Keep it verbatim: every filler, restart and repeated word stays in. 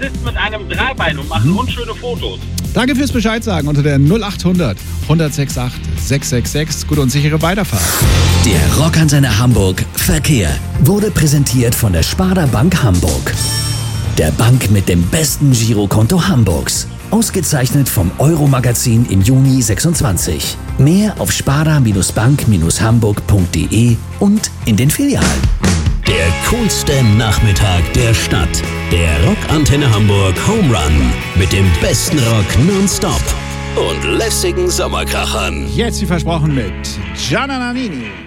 Polizisten mit einem Dreibein und machen unschöne Fotos. Danke fürs Bescheid sagen unter der null acht hundert, hundertsechsundachtzig, sechshundertsechsundsechzig. Gute und sichere Weiterfahrt. Der Rockantenne Hamburg Verkehr wurde präsentiert von der Sparda Bank Hamburg. Der Bank mit dem besten Girokonto Hamburgs. Ausgezeichnet vom Euro-Magazin im Juni sechsundzwanzig. Mehr auf sparda-bank hamburg punkt de und in den Filialen. Der coolste Nachmittag der Stadt. Der Rockantenne Hamburg Home Run. Mit dem besten Rock nonstop. Und lässigen Sommerkrachern. Jetzt wie versprochen mit Gianna Nannini.